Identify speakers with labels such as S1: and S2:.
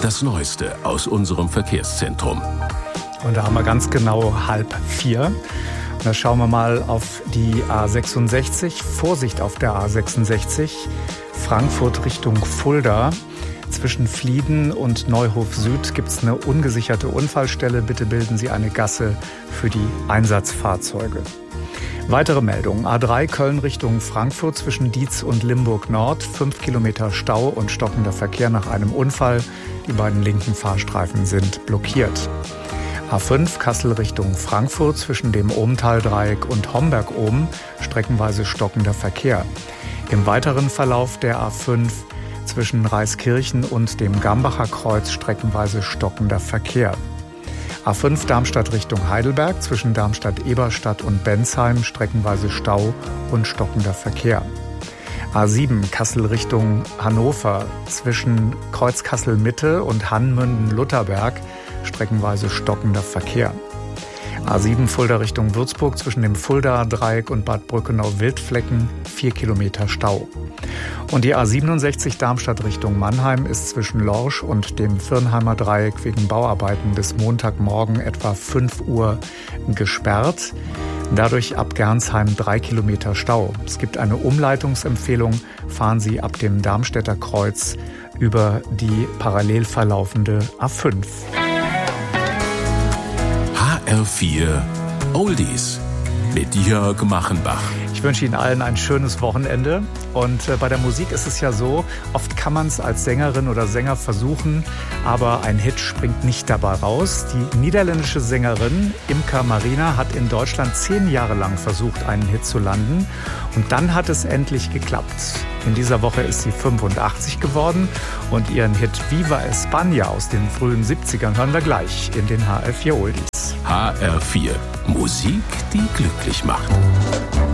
S1: Das Neueste aus unserem Verkehrszentrum.
S2: Und da haben wir ganz genau 3:30. Und da schauen wir mal auf die A66. Vorsicht auf der A66. Frankfurt Richtung Fulda. Zwischen Flieden und Neuhof Süd gibt es eine ungesicherte Unfallstelle. Bitte bilden Sie eine Gasse für die Einsatzfahrzeuge. Weitere Meldungen. A3 Köln Richtung Frankfurt zwischen Dietz und Limburg Nord. 5 Kilometer Stau und stockender Verkehr nach einem Unfall. Die beiden linken Fahrstreifen sind blockiert. A5 Kassel Richtung Frankfurt zwischen dem Ohmtal-Dreieck und Homberg-Ohm. Streckenweise stockender Verkehr. Im weiteren Verlauf der A5 zwischen Reiskirchen und dem Gambacher Kreuz streckenweise stockender Verkehr. A5 Darmstadt Richtung Heidelberg zwischen Darmstadt-Eberstadt und Bensheim streckenweise Stau und stockender Verkehr. A7 Kassel Richtung Hannover zwischen Kreuz Kassel-Mitte und Hannmünden-Lutherberg streckenweise stockender Verkehr. A7 Fulda Richtung Würzburg zwischen dem Fulda-Dreieck und Bad Brückenau-Wildflecken 4 Kilometer Stau. Und die A67 Darmstadt Richtung Mannheim ist zwischen Lorsch und dem Virnheimer Dreieck wegen Bauarbeiten bis Montagmorgen etwa 5 Uhr gesperrt. Dadurch ab Gernsheim 3 Kilometer Stau. Es gibt eine Umleitungsempfehlung. Fahren Sie ab dem Darmstädter Kreuz über die parallel verlaufende A5.
S1: HR4 Oldies mit Jörg Machenbach.
S2: Ich wünsche Ihnen allen ein schönes Wochenende. Und bei der Musik ist es ja so, oft kann man es als Sängerin oder Sänger versuchen, aber ein Hit springt nicht dabei raus. Die niederländische Sängerin Imka Marina hat in Deutschland 10 Jahre lang versucht, einen Hit zu landen. Und dann hat es endlich geklappt. In dieser Woche ist sie 85 geworden und ihren Hit Viva España aus den frühen 70ern hören wir gleich in den HR4 Oldies.
S1: HR4 Musik, die glücklich macht.